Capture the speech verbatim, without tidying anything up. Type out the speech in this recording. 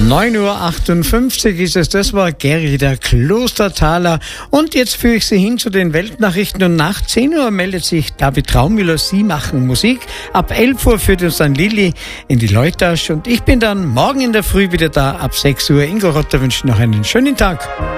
neun Uhr achtundfünfzig ist es, das war Geri der Klostertaler. Und jetzt führe ich Sie hin zu den Weltnachrichten und nach zehn Uhr meldet sich David Traumüller. Sie machen Musik. Ab elf Uhr führt uns dann Lilly in die Leutasch und ich bin dann morgen in der Früh wieder da ab sechs Uhr. Ingo Rotter wünscht noch einen schönen Tag.